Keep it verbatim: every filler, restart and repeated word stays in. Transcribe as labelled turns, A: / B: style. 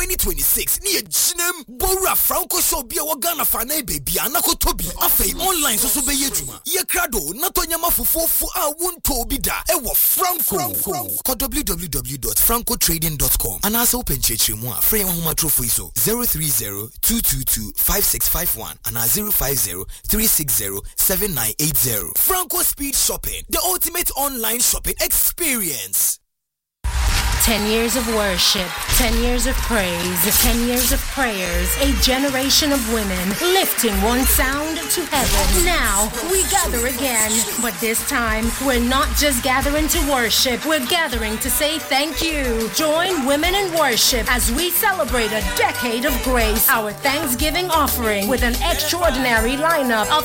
A: twenty twenty-six. Ni ejinem Bora Franco show bi e Ghana fa na baby anakoto bi. Afei online so so be yedwuma. Ye krado na to nyama fofofo a wonto bi da e wo Franco. Call w w w dot franco trading dot com. And also open church mu a free homa trofo iso zero three zero two two two five six five one and zero five zero three six zero seven nine eight zero. Franco Speed Shopping, the ultimate online shopping experience.
B: Ten years of worship, ten years of praise, ten years of prayers, a generation of women lifting one sound to heaven. Now we gather again, but this time we're not just gathering to worship, we're gathering to say thank you. Join Women in Worship as we celebrate a decade of grace, our Thanksgiving offering with an extraordinary lineup of